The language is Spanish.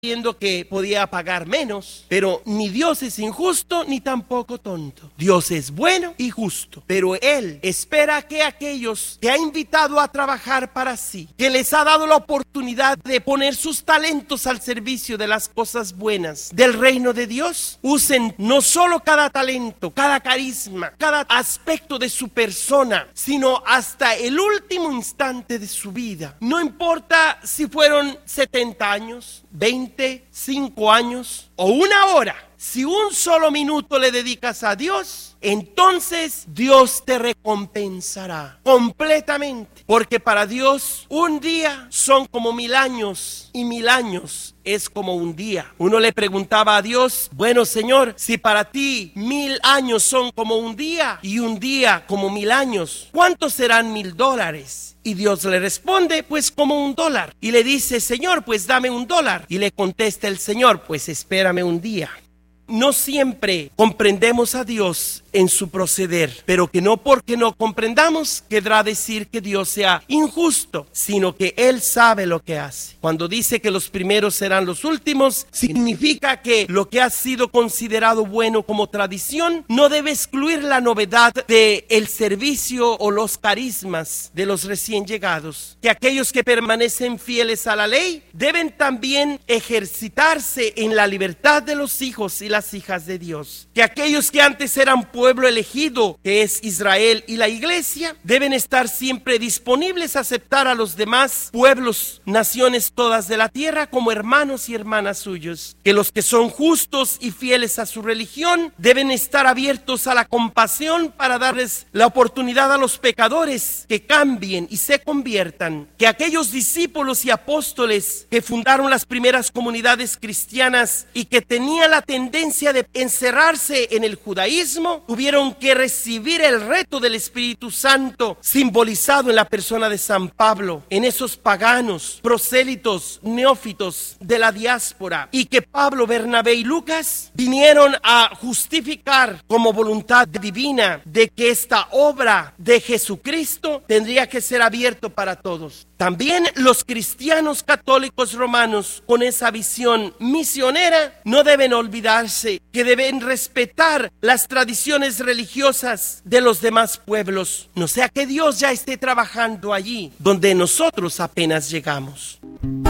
sabiendo que podía pagar menos. Pero ni Dios es injusto ni tampoco tonto. Dios es bueno y justo, pero Él espera que aquellos que ha invitado a trabajar para sí, que les ha dado la oportunidad de poner sus talentos al servicio de las cosas buenas del reino de Dios, usen no solo cada talento, cada carisma, cada aspecto de su persona, sino hasta el último instante de su vida. No importa si fueron 70 años, 20, 5 años o una hora. Si un solo minuto le dedicas a Dios, entonces Dios te recompensará completamente. Porque para Dios un día son como 1000 años y 1000 años es como un día. Uno le preguntaba a Dios, bueno, Señor, si para ti 1000 años son como un día y un día como 1000 años, ¿cuántos serán $1000? Y Dios le responde, pues como $1. Y le dice, Señor, pues dame $1. Y le contesta el Señor, pues espérame un día. No siempre comprendemos a Dios en su proceder, pero que no porque no comprendamos querrá decir que Dios sea injusto, sino que Él sabe lo que hace. Cuando dice que los primeros serán los últimos, significa que lo que ha sido considerado bueno como tradición no debe excluir la novedad del servicio o los carismas de los recién llegados. Que aquellos que permanecen fieles a la ley deben también ejercitarse en la libertad de los hijos y las hijas de Dios. Que aquellos que antes eran pueblo elegido, que es Israel y la iglesia, deben estar siempre disponibles a aceptar a los demás pueblos, naciones todas de la tierra como hermanos y hermanas suyos. Que los que son justos y fieles a su religión deben estar abiertos a la compasión para darles la oportunidad a los pecadores que cambien y se conviertan. Que aquellos discípulos y apóstoles que fundaron las primeras comunidades cristianas y que tenían la tendencia de encerrarse en el judaísmo, tuvieron que recibir el reto del Espíritu Santo simbolizado en la persona de San Pablo, en esos paganos, prosélitos, neófitos de la diáspora, y que Pablo, Bernabé y Lucas vinieron a justificar como voluntad divina de que esta obra de Jesucristo tendría que ser abierto para todos. También los cristianos católicos romanos, con esa visión misionera, no deben olvidarse que deben respetar las tradiciones religiosas de los demás pueblos, no sea que Dios ya esté trabajando allí donde nosotros apenas llegamos.